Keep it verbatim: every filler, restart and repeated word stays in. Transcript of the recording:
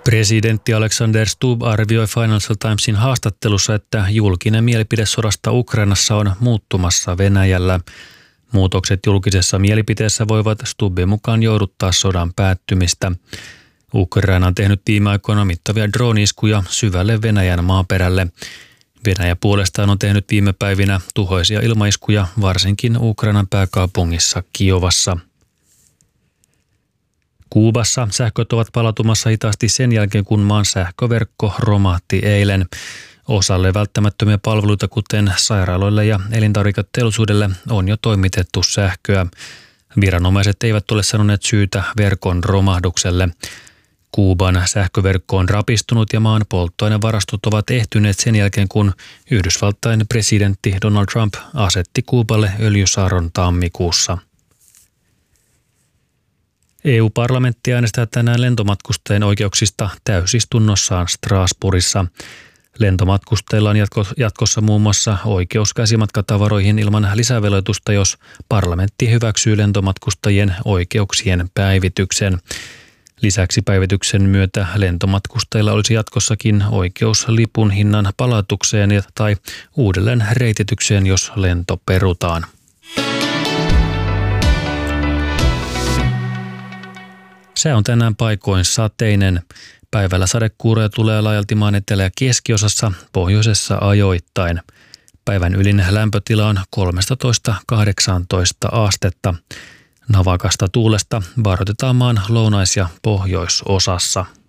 Presidentti Alexander Stubb arvioi Financial Timesin haastattelussa, että julkinen mielipide sodasta Ukrainassa on muuttumassa Venäjällä. Muutokset julkisessa mielipiteessä voivat Stubbin mukaan jouduttaa sodan päättymistä. Ukraina on tehnyt viime aikoina mittavia drone-iskuja syvälle Venäjän maaperälle. Venäjä puolestaan on tehnyt viime päivinä tuhoisia ilmaiskuja varsinkin Ukrainan pääkaupungissa Kiovassa. Kuubassa sähköt ovat palautumassa hitaasti sen jälkeen, kun maan sähköverkko romahti eilen. Osalle välttämättömiä palveluita, kuten sairaaloille ja elintarviketeollisuudelle, on jo toimitettu sähköä. Viranomaiset eivät ole sanoneet syytä verkon romahdukselle. Kuuban sähköverkko on rapistunut ja maan polttoainevarastot ovat ehtyneet sen jälkeen, kun Yhdysvaltain presidentti Donald Trump asetti Kuuballe öljysaaron tammikuussa. E U-parlamentti äänestää tänään lentomatkustajien oikeuksista täysistunnossaan Strasbourgissa. Lentomatkustajilla on jatkossa muun muassa oikeus käsimatkatavaroihin ilman lisäveloitusta, jos parlamentti hyväksyy lentomatkustajien oikeuksien päivityksen. Lisäksi päivityksen myötä lentomatkustajilla olisi jatkossakin oikeus lipun hinnan palautukseen tai uudelleen reititykseen, jos lento perutaan. Se on tänään paikoin sateinen. Päivällä sadekuuroja tulee laajalti maan etelä- ja keskiosassa, pohjoisessa ajoittain. Päivän ylin lämpötila on kolmetoista kahdeksantoista astetta. Navakasta tuulesta varoitetaan maan lounais- ja pohjoisosassa.